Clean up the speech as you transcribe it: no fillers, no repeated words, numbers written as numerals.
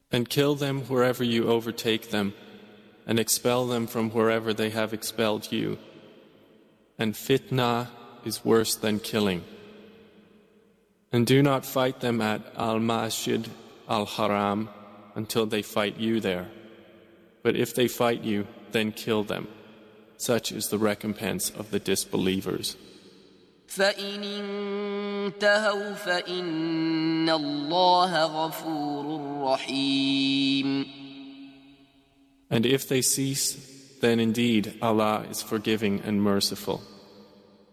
And kill them wherever you overtake them, and expel them from wherever they have expelled you. And fitna is worse than killing. And do not fight them at Al-Masjid Al-Haram until they fight you there. But if they fight you, then kill them. Such is the recompense of the disbelievers. فإن انتهوا فإن الله غفور رحيم. And if they cease, then indeed Allah is forgiving and merciful.